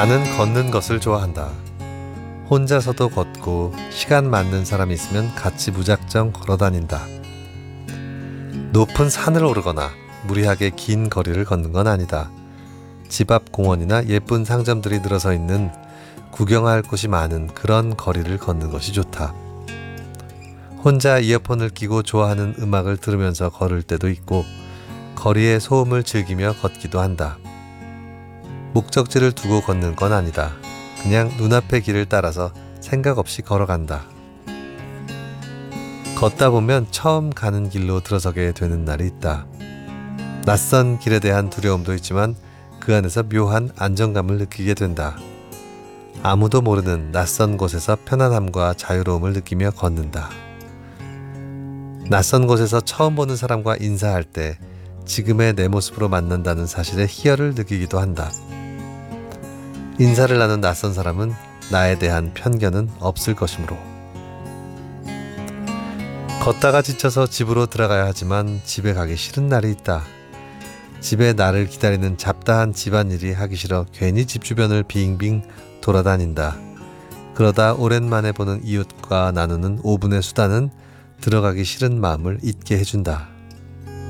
나는 걷는 것을 좋아한다. 혼자서도 걷고 시간 맞는 사람이 있으면 같이 무작정 걸어 다닌다. 높은 산을 오르거나 무리하게 긴 거리를 걷는 건 아니다. 집 앞 공원이나 예쁜 상점들이 늘어서 있는 구경할 곳이 많은 그런 거리를 걷는 것이 좋다. 혼자 이어폰을 끼고 좋아하는 음악을 들으면서 걸을 때도 있고 거리의 소음을 즐기며 걷기도 한다. 목적지를 두고 걷는 건 아니다. 그냥 눈앞의 길을 따라서 생각 없이 걸어간다. 걷다 보면 처음 가는 길로 들어서게 되는 날이 있다. 낯선 길에 대한 두려움도 있지만 그 안에서 묘한 안정감을 느끼게 된다. 아무도 모르는 낯선 곳에서 편안함과 자유로움을 느끼며 걷는다. 낯선 곳에서 처음 보는 사람과 인사할 때 지금의 내 모습으로 만난다는 사실에 희열을 느끼기도 한다. 인사를 나눈 낯선 사람은 나에 대한 편견은 없을 것이므로. 걷다가 지쳐서 집으로 들어가야 하지만 집에 가기 싫은 날이 있다. 집에 나를 기다리는 잡다한 집안일이 하기 싫어 괜히 집 주변을 빙빙 돌아다닌다. 그러다 오랜만에 보는 이웃과 나누는 5분의 수다는 들어가기 싫은 마음을 잊게 해준다.